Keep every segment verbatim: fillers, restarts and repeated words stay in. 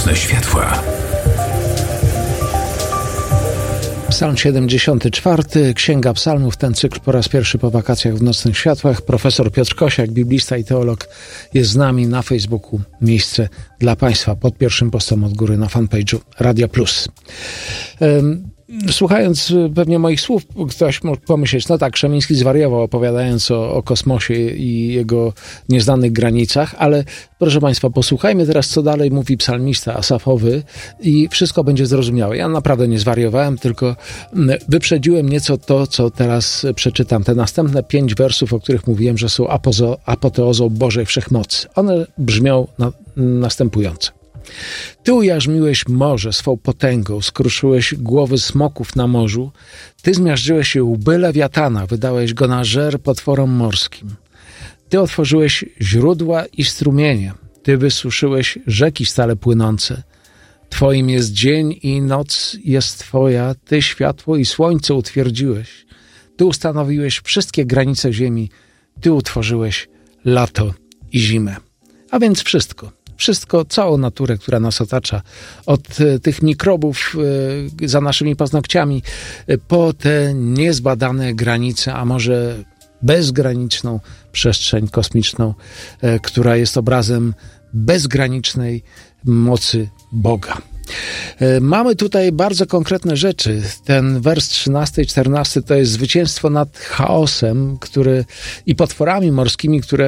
Nocne światła. Psalm siedemdziesiąty czwarty, Księga Psalmów, ten cykl po raz pierwszy po wakacjach w Nocnych Światłach. Profesor Piotr Kosiak, biblista i teolog, jest z nami na Facebooku. Miejsce dla Państwa pod pierwszym postem od góry na fanpage'u Radia Plus. Um, Słuchając pewnie moich słów, ktoś mógł pomyśleć, no tak, Krzemiński zwariował, opowiadając o, o kosmosie i jego nieznanych granicach, ale proszę Państwa, posłuchajmy teraz, co dalej mówi psalmista Asafowy i wszystko będzie zrozumiałe. Ja naprawdę nie zwariowałem, tylko wyprzedziłem nieco to, co teraz przeczytam. Te następne pięć wersów, o których mówiłem, że są apozo, apoteozą Bożej Wszechmocy. One brzmią na, następująco. Ty ujarzmiłeś morze swą potęgą, skruszyłeś głowy smoków na morzu, Ty zmiażdżyłeś łby lewiatana, wydałeś go na żer potworom morskim. Ty otworzyłeś źródła i strumienie, Ty wysuszyłeś rzeki stale płynące. Twoim jest dzień i noc jest Twoja, Ty światło i słońce utwierdziłeś. Ty ustanowiłeś wszystkie granice ziemi, Ty utworzyłeś lato i zimę. A więc wszystko. Wszystko, całą naturę, która nas otacza, od e, tych mikrobów e, za naszymi paznokciami, e, po te niezbadane granice, a może bezgraniczną przestrzeń kosmiczną, e, która jest obrazem bezgranicznej mocy Boga. Mamy tutaj bardzo konkretne rzeczy. Ten wers trzynasty i czternasty to jest zwycięstwo nad chaosem, który i potworami morskimi, które,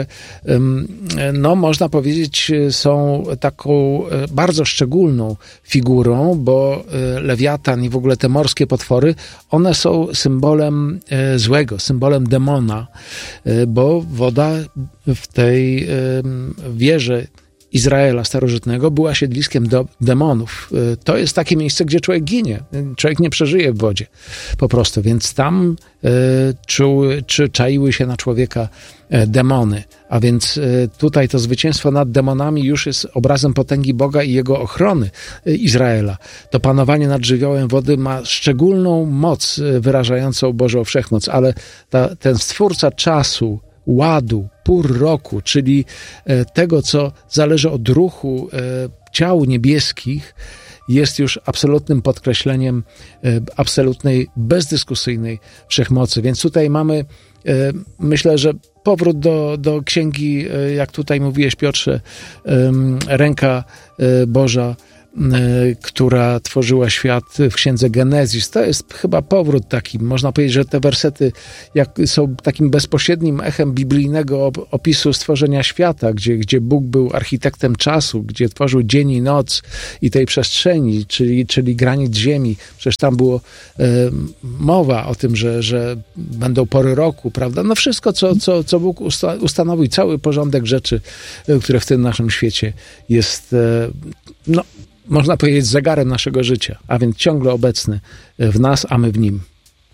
no można powiedzieć, są taką bardzo szczególną figurą, bo lewiatan i w ogóle te morskie potwory, one są symbolem złego, symbolem demona, bo woda w tej wierze Izraela starożytnego była siedliskiem do demonów. To jest takie miejsce, gdzie człowiek ginie. Człowiek nie przeżyje w wodzie po prostu, więc tam e, czuły, czy czaiły się na człowieka e, demony. A więc e, tutaj to zwycięstwo nad demonami już jest obrazem potęgi Boga i jego ochrony e, Izraela. To panowanie nad żywiołem wody ma szczególną moc e, wyrażającą Bożą Wszechmoc, ale ta, ten stwórca czasu, ładu, pór roku, czyli tego, co zależy od ruchu ciał niebieskich, jest już absolutnym podkreśleniem absolutnej, bezdyskusyjnej wszechmocy. Więc tutaj mamy, myślę, że powrót do, do księgi, jak tutaj mówiłeś, Piotrze, ręka Boża, która tworzyła świat w księdze Genezis. To jest chyba powrót taki. Można powiedzieć, że te wersety jak są takim bezpośrednim echem biblijnego opisu stworzenia świata, gdzie, gdzie Bóg był architektem czasu, gdzie tworzył dzień i noc i tej przestrzeni, czyli, czyli granic ziemi. Przecież tam było e, mowa o tym, że, że będą pory roku, prawda? No wszystko, co, co, co Bóg usta- ustanowił, cały porządek rzeczy, które w tym naszym świecie jest, e, no, można powiedzieć, zegarem naszego życia, a więc ciągle obecny w nas, a my w Nim.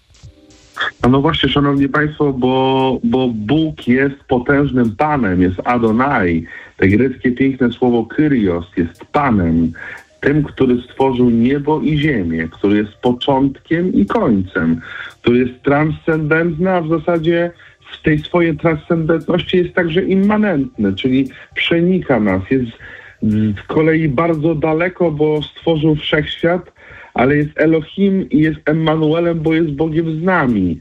No, no właśnie, szanowni państwo, bo, bo Bóg jest potężnym Panem, jest Adonai. To greckie piękne słowo Kyrios jest Panem, tym, który stworzył niebo i ziemię, który jest początkiem i końcem, który jest transcendentny, a w zasadzie w tej swojej transcendentności jest także immanentny, czyli przenika nas, jest z kolei bardzo daleko, bo stworzył wszechświat, ale jest Elohim i jest Emmanuelem, bo jest Bogiem z nami.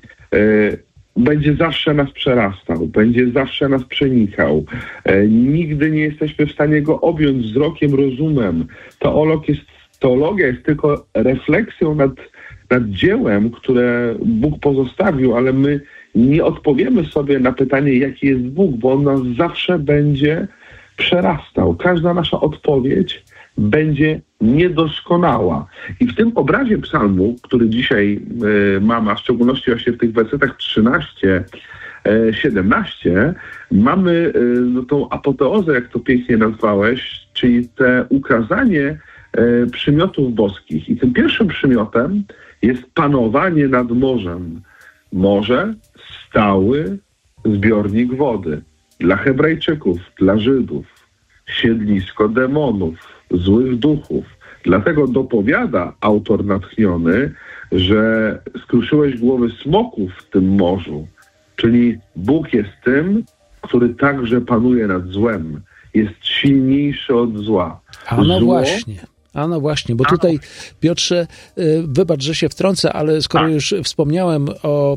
Będzie zawsze nas przerastał, będzie zawsze nas przenikał. Nigdy nie jesteśmy w stanie go objąć wzrokiem, rozumem. Teolog jest, teologia jest tylko refleksją nad, nad dziełem, które Bóg pozostawił, ale my nie odpowiemy sobie na pytanie, jaki jest Bóg, bo On nas zawsze będzie przerastał. Każda nasza odpowiedź będzie niedoskonała. I w tym obrazie psalmu, który dzisiaj y, mamy, a w szczególności właśnie w tych wersetach trzynaście, siedemnaście, mamy y, no, tą apoteozę, jak to pięknie nazwałeś, czyli te ukazanie y, przymiotów boskich. I tym pierwszym przymiotem jest panowanie nad morzem. Morze, stały zbiornik wody. Dla Hebrajczyków, dla Żydów, siedlisko demonów, złych duchów. Dlatego dopowiada autor natchniony, że skruszyłeś głowy smoków w tym morzu. Czyli Bóg jest tym, który także panuje nad złem. Jest silniejszy od zła. A no Zło właśnie. A no właśnie, bo tutaj, Piotrze, wybacz, że się wtrącę, ale skoro już wspomniałem o,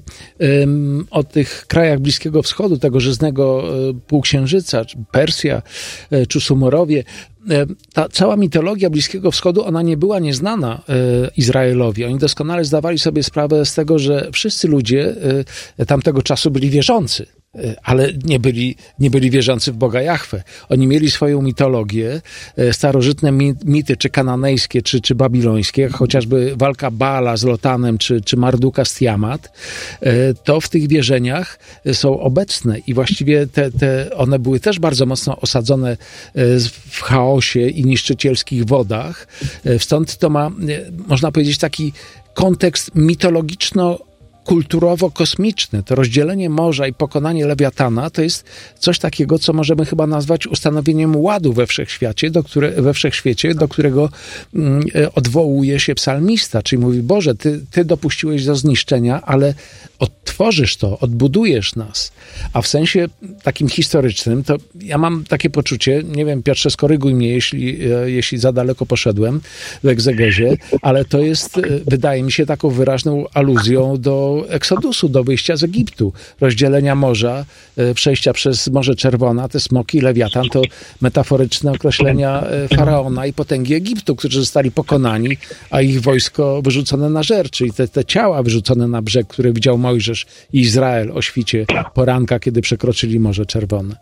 o tych krajach Bliskiego Wschodu, tego żyznego półksiężyca, Persja czy Sumorowie, ta cała mitologia Bliskiego Wschodu, ona nie była nieznana Izraelowi. Oni doskonale zdawali sobie sprawę z tego, że wszyscy ludzie tamtego czasu byli wierzący, ale nie byli, nie byli wierzący w Boga Jahwe. Oni mieli swoją mitologię, starożytne mity, czy kananejskie, czy, czy babilońskie, jak chociażby walka Baala z Lotanem, czy, czy Marduka z Tiamat. To w tych wierzeniach są obecne i właściwie te, te, one były też bardzo mocno osadzone w chaosie i niszczycielskich wodach. Stąd to ma, można powiedzieć, taki kontekst mitologiczno kulturowo-kosmiczny. To rozdzielenie morza i pokonanie Lewiatana to jest coś takiego, co możemy chyba nazwać ustanowieniem ładu we wszechświecie, do, które, we wszechświecie, do którego mm, odwołuje się psalmista, czyli mówi: Boże, ty, ty dopuściłeś do zniszczenia, ale odtworzysz to, odbudujesz nas. A w sensie takim historycznym, to ja mam takie poczucie, nie wiem, Piotrze, skoryguj mnie, jeśli, jeśli za daleko poszedłem w egzegezie, ale to jest, wydaje mi się, taką wyraźną aluzją do Eksodusu, do wyjścia z Egiptu, rozdzielenia morza, przejścia przez Morze Czerwone. Te smoki, Lewiatan to metaforyczne określenia Faraona i potęgi Egiptu, którzy zostali pokonani, a ich wojsko wyrzucone na żer, czyli te, te ciała wyrzucone na brzeg, które widział Mojżesz i Izrael o świcie poranka, kiedy przekroczyli Morze Czerwone.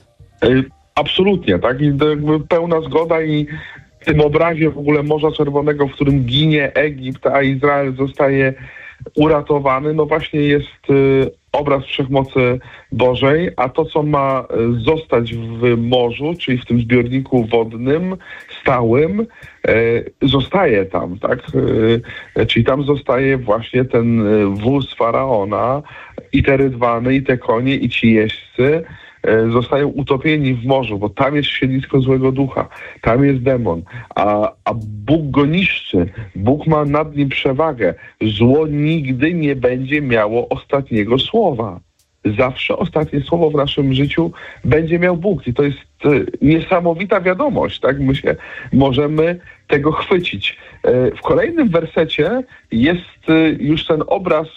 Absolutnie, tak? I to jakby pełna zgoda i w tym obrazie w ogóle Morza Czerwonego, w którym ginie Egipt, a Izrael zostaje uratowany, no właśnie jest y, obraz wszechmocy Bożej, a to, co ma zostać w morzu, czyli w tym zbiorniku wodnym, stałym, y, zostaje tam, tak? Y, czyli tam zostaje właśnie ten wóz Faraona i te rydwany, i te konie, i ci jeźdźcy, zostają utopieni w morzu, bo tam jest siedlisko złego ducha, tam jest demon, a, a Bóg go niszczy, Bóg ma nad nim przewagę. Zło nigdy nie będzie miało ostatniego słowa. Zawsze ostatnie słowo w naszym życiu będzie miał Bóg i to jest niesamowita wiadomość, tak? My się możemy tego chwycić. W kolejnym wersecie jest już ten obraz,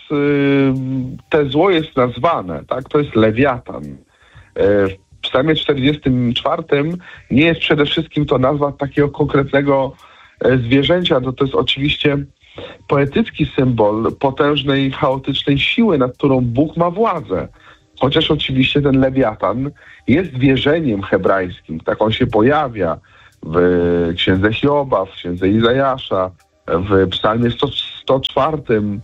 te zło jest nazwane, tak? To jest Lewiatan. W Psalmie czterdziestym czwartym nie jest przede wszystkim to nazwa takiego konkretnego zwierzęcia, to, to jest oczywiście poetycki symbol potężnej, chaotycznej siły, nad którą Bóg ma władzę. Chociaż oczywiście ten Lewiatan jest wierzeniem hebrajskim, tak on się pojawia w księdze Hioba, w księdze Izajasza, w Psalmie sto czwartym.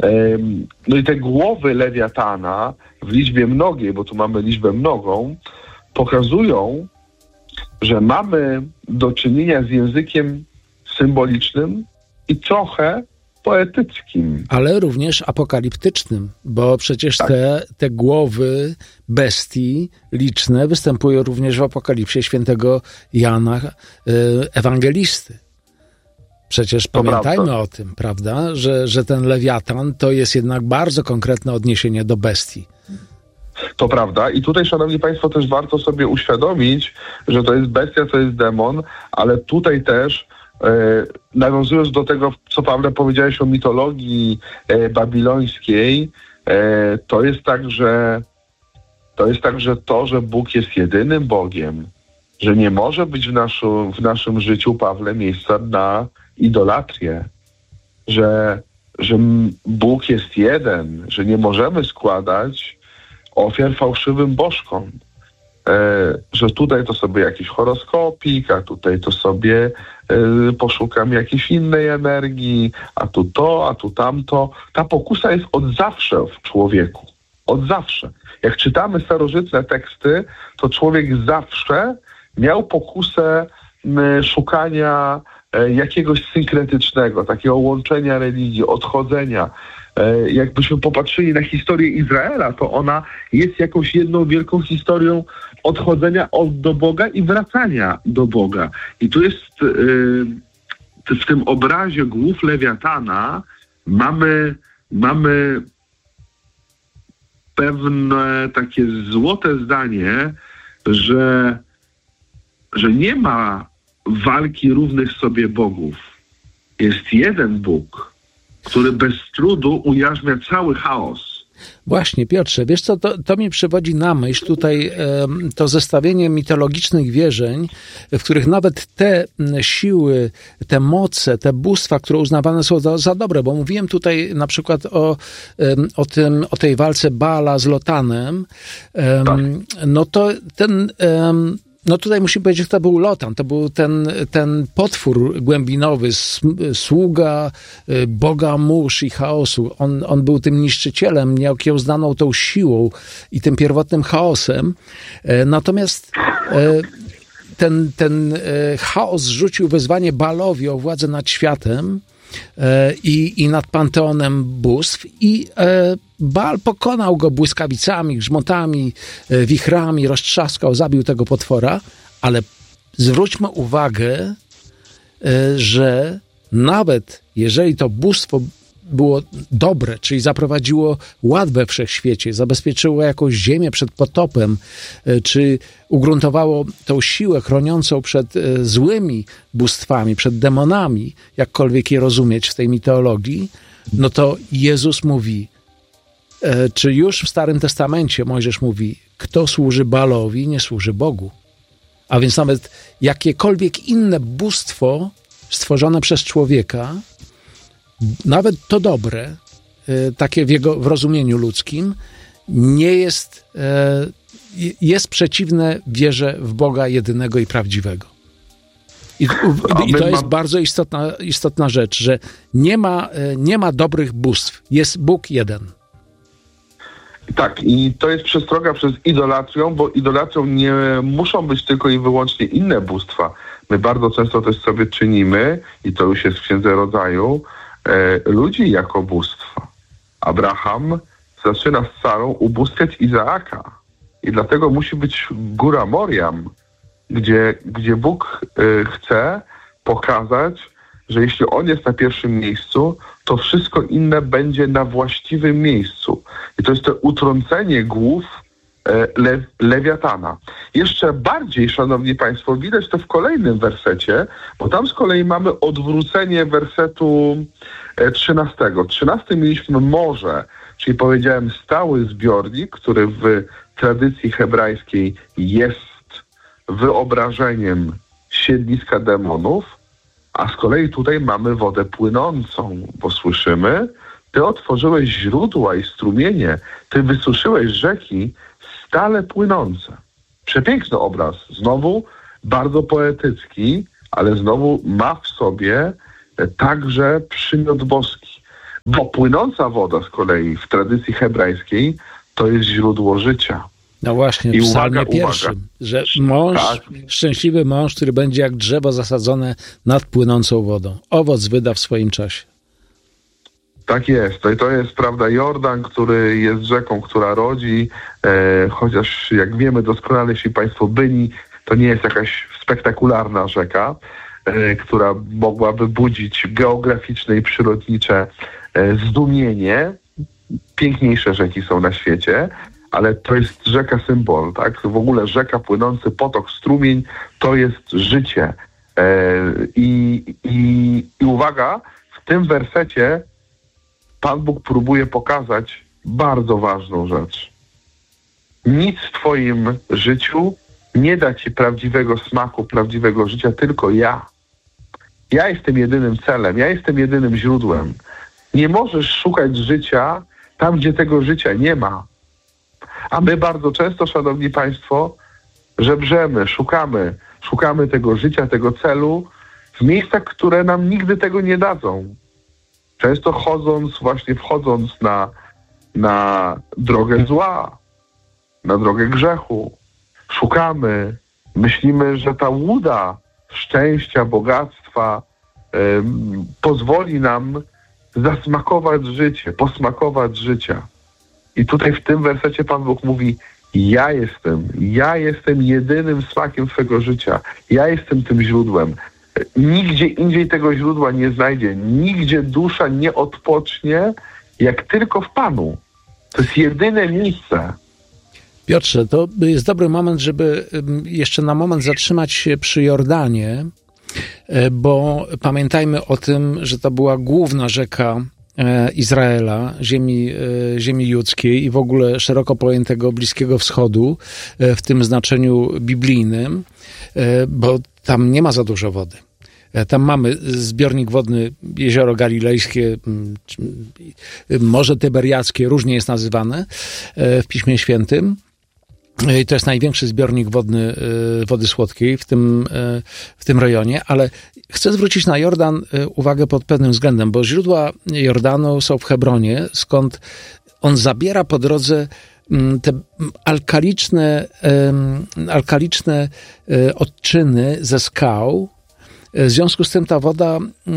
No i te głowy Lewiatana w liczbie mnogiej, bo tu mamy liczbę mnogą, pokazują, że mamy do czynienia z językiem symbolicznym i trochę poetyckim. Ale również apokaliptycznym, bo przecież tak. te, te głowy bestii liczne występują również w Apokalipsie świętego Jana Ewangelisty. Przecież to pamiętajmy prawda. o tym, prawda, że, że ten Lewiatan to jest jednak bardzo konkretne odniesienie do bestii. To prawda i tutaj, szanowni państwo, też warto sobie uświadomić, że to jest bestia, to jest demon, ale tutaj też e, nawiązując do tego, co Pawle powiedziałeś o mitologii e, babilońskiej, e, to jest tak, że to jest także to, że Bóg jest jedynym Bogiem, że nie może być w, naszu, w naszym życiu, Pawle, miejsca na idolatrię, że, że Bóg jest jeden, że nie możemy składać ofiar fałszywym bożkom, e, że tutaj to sobie jakiś horoskopik, a tutaj to sobie e, poszukam jakiejś innej energii, a tu to, a tu tamto. Ta pokusa jest od zawsze w człowieku. Od zawsze. Jak czytamy starożytne teksty, to człowiek zawsze miał pokusę m, szukania e, jakiegoś synkretycznego, takiego łączenia religii, odchodzenia. E, jakbyśmy popatrzyli na historię Izraela, to ona jest jakąś jedną wielką historią odchodzenia od do Boga i wracania do Boga. I tu jest e, w tym obrazie głów Lewiatana mamy, mamy pewne takie złote zdanie, że że nie ma walki równych sobie bogów. Jest jeden Bóg, który bez trudu ujarzmia cały chaos. Właśnie, Piotrze, wiesz co, to, to mi przywodzi na myśl tutaj e, to zestawienie mitologicznych wierzeń, w których nawet te siły, te moce, te bóstwa, które uznawane są za, za dobre, bo mówiłem tutaj na przykład o, e, o, tym, o tej walce Baala z Lotanem, e, tak. no to ten... E, No tutaj musimy powiedzieć, że to był Lotan, to był ten, ten potwór głębinowy, sługa Boga mórz i chaosu. On, on był tym niszczycielem, nieokiełznaną tą siłą i tym pierwotnym chaosem. Natomiast ten, ten chaos rzucił wezwanie Baalowi o władzę nad światem i, i nad panteonem bóstw i Baal pokonał go błyskawicami, grzmotami, wichrami, roztrzaskał, zabił tego potwora, ale zwróćmy uwagę, że nawet jeżeli to bóstwo było dobre, czyli zaprowadziło ład we wszechświecie, zabezpieczyło jakąś ziemię przed potopem, czy ugruntowało tą siłę chroniącą przed złymi bóstwami, przed demonami, jakkolwiek je rozumieć w tej mitologii, no to Jezus mówi, czy już w Starym Testamencie Mojżesz mówi, kto służy Baalowi, nie służy Bogu. A więc nawet jakiekolwiek inne bóstwo stworzone przez człowieka, nawet to dobre, takie w jego w rozumieniu ludzkim, nie jest, jest przeciwne wierze w Boga jedynego i prawdziwego. I, i to jest bardzo istotna, istotna rzecz, że nie ma, nie ma dobrych bóstw, jest Bóg jeden. Tak, i to jest przestroga przed idolatrią, bo idolatrią nie muszą być tylko i wyłącznie inne bóstwa. My bardzo często też sobie czynimy, i to już jest w Księdze Rodzaju, e, ludzi jako bóstwa. Abraham zaczyna z Sarą ubóstwiać Izaaka. I dlatego musi być góra Moriam, gdzie, gdzie Bóg e, chce pokazać, że jeśli On jest na pierwszym miejscu, to wszystko inne będzie na właściwym miejscu. I to jest to utrącenie głów e, le, lewiatana. Jeszcze bardziej, szanowni państwo, widać to w kolejnym wersecie, bo tam z kolei mamy odwrócenie wersetu e, trzynastego. trzynasty mieliśmy morze, czyli powiedziałem stały zbiornik, który w tradycji hebrajskiej jest wyobrażeniem siedliska demonów, a z kolei tutaj mamy wodę płynącą, bo słyszymy, Ty otworzyłeś źródła i strumienie, Ty wysuszyłeś rzeki stale płynące. Przepiękny obraz, znowu bardzo poetycki, ale znowu ma w sobie także przymiot boski. Bo płynąca woda z kolei w tradycji hebrajskiej to jest źródło życia. No właśnie, w psalmie pierwszym, że mąż, tak. szczęśliwy mąż, który będzie jak drzewo zasadzone nad płynącą wodą. Owoc wyda w swoim czasie. Tak jest. To, to jest, prawda, Jordan, który jest rzeką, która rodzi, e, chociaż jak wiemy doskonale, jeśli państwo byli, to nie jest jakaś spektakularna rzeka, e, która mogłaby budzić geograficzne i przyrodnicze e, zdumienie. Piękniejsze rzeki są na świecie, ale to jest rzeka symbol, tak? W ogóle rzeka, płynący potok, strumień, to jest życie. E, i, i, I uwaga, w tym wersecie Pan Bóg próbuje pokazać bardzo ważną rzecz. Nic w twoim życiu nie da ci prawdziwego smaku, prawdziwego życia, tylko ja. Ja jestem jedynym celem, ja jestem jedynym źródłem. Nie możesz szukać życia tam, gdzie tego życia nie ma. A my bardzo często, szanowni państwo, żebrzemy, szukamy, szukamy tego życia, tego celu w miejscach, które nam nigdy tego nie dadzą. Często chodząc, właśnie wchodząc na, na drogę zła, na drogę grzechu, szukamy, myślimy, że ta łuda szczęścia, bogactwa y, pozwoli nam zasmakować życie, posmakować życia. I tutaj w tym wersecie Pan Bóg mówi, ja jestem, ja jestem jedynym smakiem twego życia. Ja jestem tym źródłem. Nigdzie indziej tego źródła nie znajdzie. Nigdzie dusza nie odpocznie, jak tylko w Panu. To jest jedyne miejsce. Piotrze, to jest dobry moment, żeby jeszcze na moment zatrzymać się przy Jordanie bo pamiętajmy o tym, że to była główna rzeka Izraela, ziemi, ziemi judzkiej i w ogóle szeroko pojętego Bliskiego Wschodu w tym znaczeniu biblijnym, bo tam nie ma za dużo wody. Tam mamy zbiornik wodny, jezioro galilejskie, Morze Tyberiackie, różnie jest nazywane w Piśmie Świętym. I to jest największy zbiornik wodny wody słodkiej w tym, w tym rejonie, ale chcę zwrócić na Jordan uwagę pod pewnym względem, bo źródła Jordanu są w Hebronie, skąd on zabiera po drodze te alkaliczne, alkaliczne odczyny ze skał. W związku z tym ta woda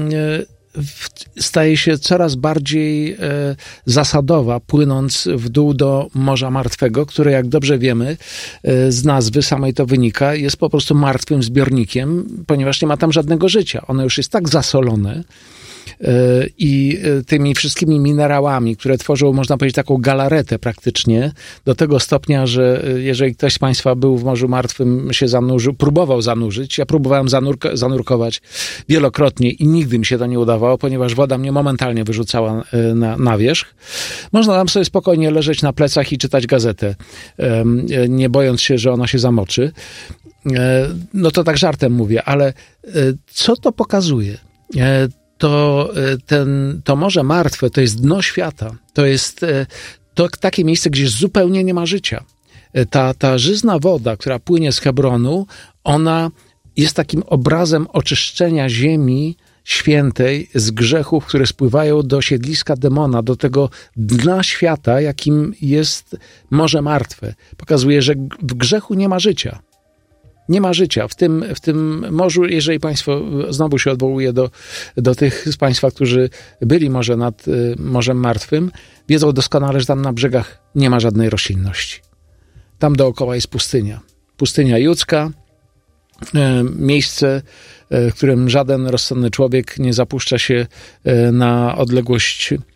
staje się coraz bardziej e, zasadowa, płynąc w dół do Morza Martwego, które, jak dobrze wiemy, e, z nazwy samej to wynika, jest po prostu martwym zbiornikiem, ponieważ nie ma tam żadnego życia. Ono już jest tak zasolone e, i e, tymi wszystkimi minerałami, które tworzą, można powiedzieć, taką galaretę praktycznie, do tego stopnia, że e, jeżeli ktoś z Państwa był w Morzu Martwym, się zanurzył, próbował zanurzyć, ja próbowałem zanurka, zanurkować wielokrotnie i nigdy mi się to nie udawało, ponieważ woda mnie momentalnie wyrzucała e, na, na wierzch. Można tam sobie spokojnie leżeć na plecach i czytać gazetę, e, nie bojąc się, że ona się zamoczy. E, no to tak żartem mówię, ale e, co to pokazuje? E, to ten, to Morze Martwe to jest dno świata. To jest to takie miejsce, gdzie zupełnie nie ma życia. Ta, ta żyzna woda, która płynie z Hebronu, ona jest takim obrazem oczyszczenia ziemi świętej z grzechów, które spływają do siedliska demona, do tego dna świata, jakim jest Morze Martwe. Pokazuje, że w grzechu nie ma życia. Nie ma życia. W tym, w tym morzu, jeżeli Państwo, znowu się odwołuję do, do tych z Państwa, którzy byli może nad y, Morzem Martwym, wiedzą doskonale, że tam na brzegach nie ma żadnej roślinności. Tam dookoła jest pustynia. Pustynia judzka, y, miejsce, y, w którym żaden rozsądny człowiek nie zapuszcza się y, na odległość y,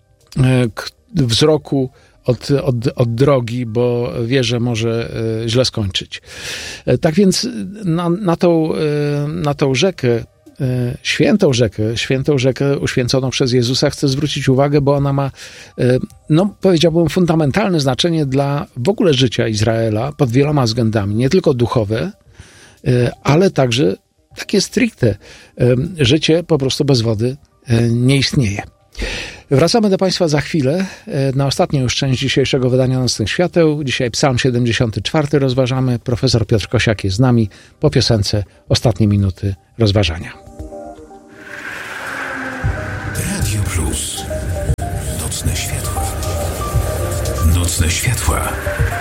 k, wzroku Od, od, od drogi, bo wie, że może y, źle skończyć. Y, tak więc na, na, tą, y, na tą rzekę, y, świętą rzekę, świętą rzekę uświęconą przez Jezusa chcę zwrócić uwagę, bo ona ma, y, no powiedziałbym, fundamentalne znaczenie dla w ogóle życia Izraela pod wieloma względami, nie tylko duchowe, y, ale także takie stricte y, życie po prostu bez wody y, nie istnieje. Wracamy do Państwa za chwilę na ostatnią już część dzisiejszego wydania Nocnych Świateł. Dzisiaj Psalm siedemdziesiąty czwarty rozważamy. Profesor Piotr Kosiak jest z nami. Po piosence ostatnie minuty rozważania. Radio Plus. Nocne światła. Nocne światła.